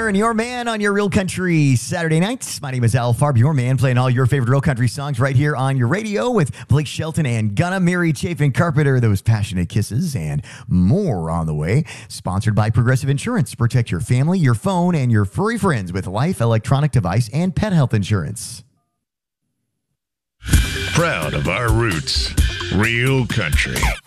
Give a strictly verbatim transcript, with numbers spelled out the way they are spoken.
Miller and your man on your Real Country Saturday nights. My name is Al Farb, your man, playing all your favorite Real Country songs right here on your radio with Blake Shelton and Gunna, Mary Chafin Carpenter, those passionate kisses, and more on the way. Sponsored by Progressive Insurance. Protect your family, your phone, and your furry friends with life, electronic device, and pet health insurance. Proud of our roots, Real Country.